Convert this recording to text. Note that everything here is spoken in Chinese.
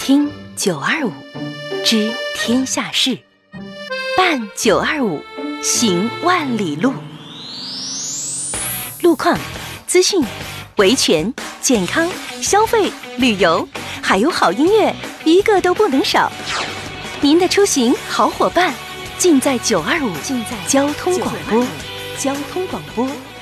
听925，知天下事，办925，行万里路。路况、资讯、维权、健康、消费、旅游，还有好音乐，一个都不能少。您的出行好伙伴，尽在925，交通广播，交通广播。